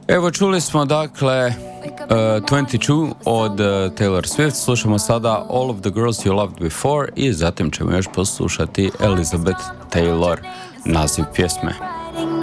Evo čuli smo dakle 22 od Taylor Swift, slušamo sada All of the Girls You Loved Before i zatim ćemo još poslušati Elizabeth Taylor, naziv pjesme.